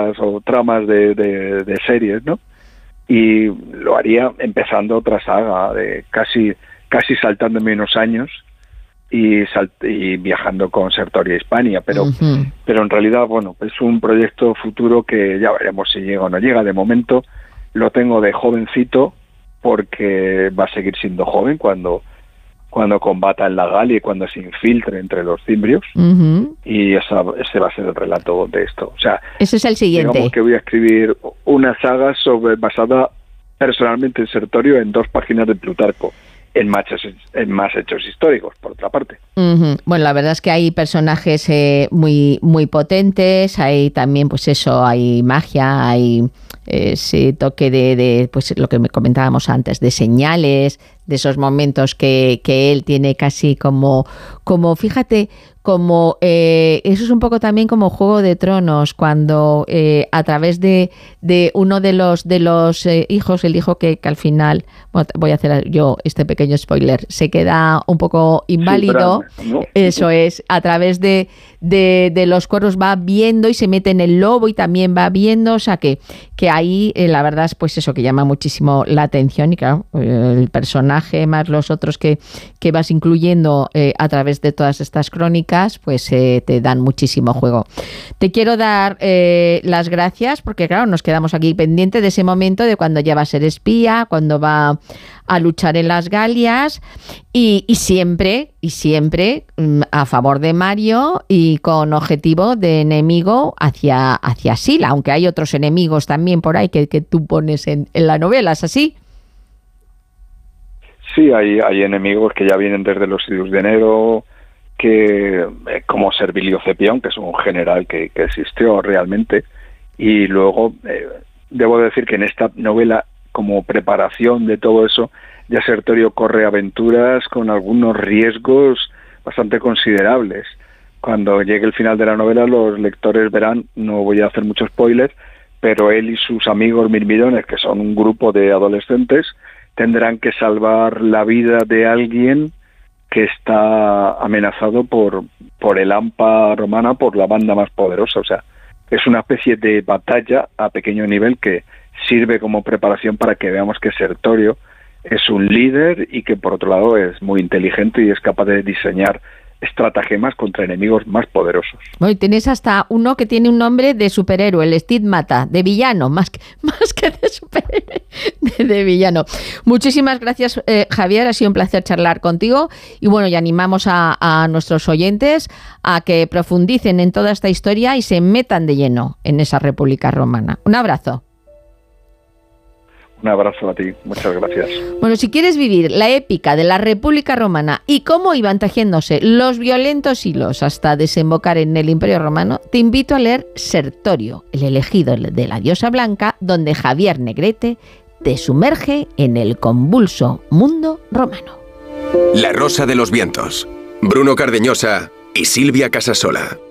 novelas o tramas de series, ¿no? Y lo haría empezando otra saga, de casi saltándome unos años y viajando con Sertorio a Hispania, pero en realidad, bueno, es un proyecto futuro que ya veremos si llega o no llega. De momento lo tengo de jovencito, porque va a seguir siendo joven cuando combata en la Galia y cuando se infiltre entre los cimbrios, y ese va a ser el relato de esto. O sea, ese es el siguiente. Digamos que voy a escribir una saga basada personalmente en Sertorio, en 2 páginas de Plutarco, en más hechos históricos, por otra parte. Bueno, la verdad es que hay personajes muy, muy potentes, hay también, pues eso, hay magia, hay ese toque de pues lo que comentábamos antes, de señales, de esos momentos que él tiene casi como fíjate, como eso es un poco también como Juego de Tronos, cuando a través de uno de los hijos, el hijo que al final, bueno, voy a hacer yo este pequeño spoiler, se queda un poco inválido, sí, ¿no? Eso es, a través de los cuernos va viendo y se mete en el lobo y también va viendo, o sea que ahí la verdad es pues eso que llama muchísimo la atención, y claro, el personaje más los otros que vas incluyendo a través de todas estas crónicas, pues te dan muchísimo juego. Te quiero dar las gracias, porque claro, nos quedamos aquí pendientes de ese momento de cuando ya va a ser espía, cuando va a luchar en las Galias, y siempre a favor de Mario y con objetivo de enemigo hacia Sila, aunque hay otros enemigos también por ahí que tú pones en la novela, ¿es así? Sí, hay enemigos que ya vienen desde los Idus de Nero, que como Servilio Cepión, que es un general que existió realmente, y luego debo decir que en esta novela, como preparación de todo eso, ya Sertorio corre aventuras con algunos riesgos bastante considerables. Cuando llegue el final de la novela, los lectores verán, no voy a hacer mucho spoiler, pero él y sus amigos mirmidones, que son un grupo de adolescentes, tendrán que salvar la vida de alguien que está amenazado por el AMPA romana, por la banda más poderosa. O sea, es una especie de batalla a pequeño nivel que sirve como preparación para que veamos que Sertorio es un líder y que por otro lado es muy inteligente y es capaz de diseñar estratagemas contra enemigos más poderosos. Bueno, y tienes hasta uno que tiene un nombre de superhéroe, el Stigmata, de villano, más que de superhéroe, de villano. Muchísimas gracias, Javier, ha sido un placer charlar contigo, y bueno, y animamos a nuestros oyentes a que profundicen en toda esta historia y se metan de lleno en esa República Romana. Un abrazo. Un abrazo a ti, muchas gracias. Bueno, si quieres vivir la épica de la República Romana y cómo iban tejiéndose los violentos hilos hasta desembocar en el Imperio Romano, te invito a leer Sertorio, el elegido de la diosa blanca, donde Javier Negrete te sumerge en el convulso mundo romano. La Rosa de los Vientos, Bruno Cardeñosa y Silvia Casasola.